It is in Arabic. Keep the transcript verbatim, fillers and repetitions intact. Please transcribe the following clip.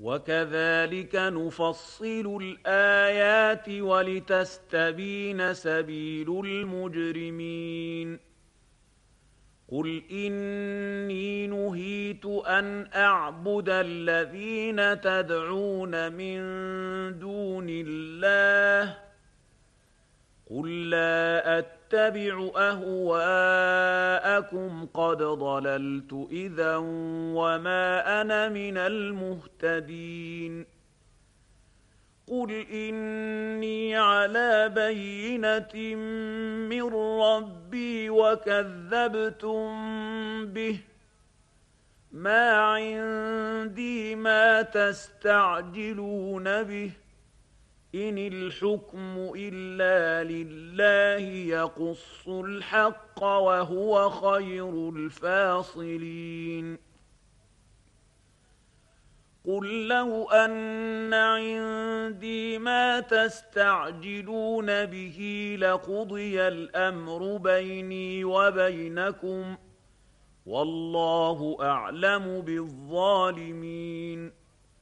وكذلك نفصل الآيات ولتستبين سبيل المجرمين قل إني نهيت أن أعبد الذين تدعون من دون الله قل لا أتبع أهواءكم قد ضللت إذا وما أنا من المهتدين قل إني على بينة من ربي وكذبتم به ما عندي ما تستعجلون به إن الحكم إلا لله يقص الحق وهو خير الفاصلين قل لو أن عندي ما تستعجلون به لقضي الأمر بيني وبينكم والله أعلم بالظالمين